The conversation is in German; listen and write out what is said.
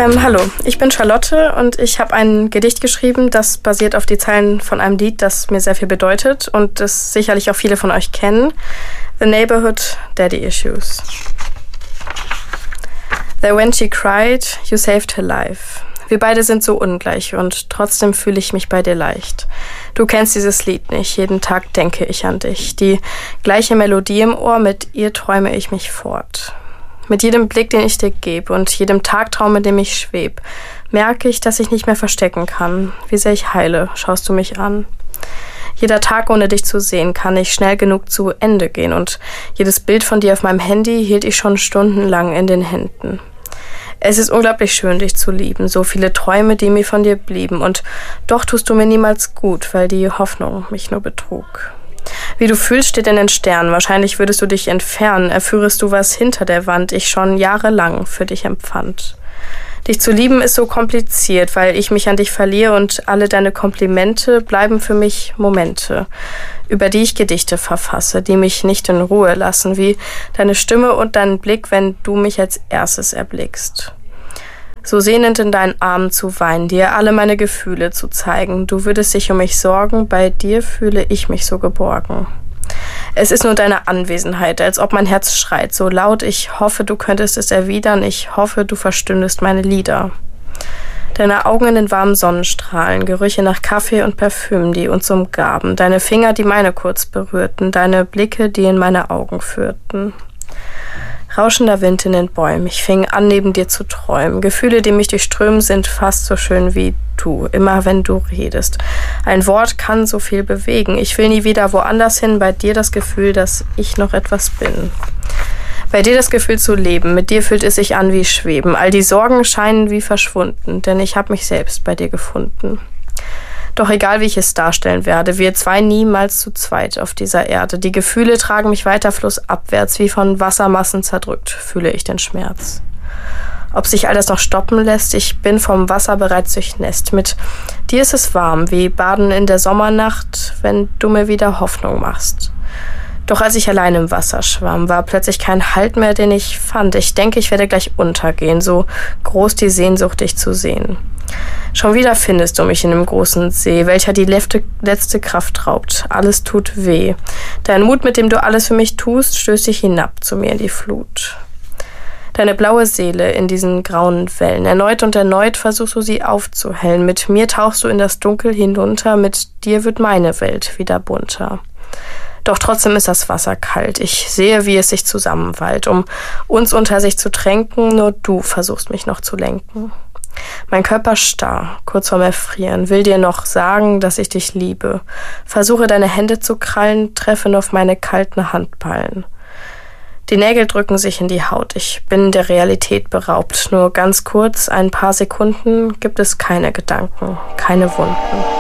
Hallo, ich bin Charlotte und ich habe ein Gedicht geschrieben, das basiert auf die Zeilen von einem Lied, das mir sehr viel bedeutet und das sicherlich auch viele von euch kennen. The Neighborhood Daddy Issues. That when she cried, you saved her life. Wir beide sind so ungleich und trotzdem fühle ich mich bei dir leicht. Du kennst dieses Lied nicht, jeden Tag denke ich an dich. Die gleiche Melodie im Ohr, mit ihr träume ich mich fort. Mit jedem Blick, den ich dir gebe und jedem Tagtraum, in dem ich schweb, merke ich, dass ich nicht mehr verstecken kann. Wie sehr ich heile, schaust du mich an. Jeder Tag ohne dich zu sehen, kann ich schnell genug zu Ende gehen und jedes Bild von dir auf meinem Handy hielt ich schon stundenlang in den Händen. Es ist unglaublich schön, dich zu lieben, so viele Träume, die mir von dir blieben und doch tust du mir niemals gut, weil die Hoffnung mich nur betrug. Wie du fühlst, steht in den Sternen. Wahrscheinlich würdest du dich entfernen, erführest du, was hinter der Wand ich schon jahrelang für dich empfand. Dich zu lieben ist so kompliziert, weil ich mich an dich verliere und alle deine Komplimente bleiben für mich Momente, über die ich Gedichte verfasse, die mich nicht in Ruhe lassen, wie deine Stimme und dein Blick, wenn du mich als erstes erblickst. So sehnend in deinen Armen zu weinen, dir alle meine Gefühle zu zeigen. Du würdest dich um mich sorgen, bei dir fühle ich mich so geborgen. Es ist nur deine Anwesenheit, als ob mein Herz schreit, so laut, ich hoffe, du könntest es erwidern, ich hoffe, du verstündest meine Lieder. Deine Augen in den warmen Sonnenstrahlen, Gerüche nach Kaffee und Parfüm, die uns umgaben, deine Finger, die meine kurz berührten, deine Blicke, die in meine Augen führten. Rauschender Wind in den Bäumen, ich fing an, neben dir zu träumen. Gefühle, die mich durchströmen, sind fast so schön wie du, immer wenn du redest. Ein Wort kann so viel bewegen. Ich will nie wieder woanders hin, bei dir das Gefühl, dass ich noch etwas bin. Bei dir das Gefühl zu leben, mit dir fühlt es sich an wie Schweben. All die Sorgen scheinen wie verschwunden, denn ich habe mich selbst bei dir gefunden. Doch egal, wie ich es darstellen werde, wir zwei niemals zu zweit auf dieser Erde. Die Gefühle tragen mich weiter flussabwärts, wie von Wassermassen zerdrückt, fühle ich den Schmerz. Ob sich all das noch stoppen lässt, ich bin vom Wasser bereits durchnässt. Mit dir ist es warm, wie Baden in der Sommernacht, wenn du mir wieder Hoffnung machst. Doch als ich allein im Wasser schwamm, war plötzlich kein Halt mehr, den ich fand. Ich denke, ich werde gleich untergehen, so groß die Sehnsucht, dich zu sehen. Schon wieder findest du mich in dem großen See, welcher die letzte Kraft raubt. Alles tut weh. Dein Mut, mit dem du alles für mich tust, stößt dich hinab zu mir in die Flut. Deine blaue Seele in diesen grauen Wellen. Erneut und erneut versuchst du sie aufzuhellen. Mit mir tauchst du in das Dunkel hinunter, mit dir wird meine Welt wieder bunter. Doch trotzdem ist das Wasser kalt. Ich sehe, wie es sich zusammenwallt, um uns unter sich zu tränken. Nur du versuchst mich noch zu lenken. Mein Körper starr, kurz vorm Erfrieren, will dir noch sagen, dass ich dich liebe. Versuche deine Hände zu krallen, treffe nur auf meine kalten Handballen. Die Nägel drücken sich in die Haut, ich bin der Realität beraubt. Nur ganz kurz, ein paar Sekunden, gibt es keine Gedanken, keine Wunden.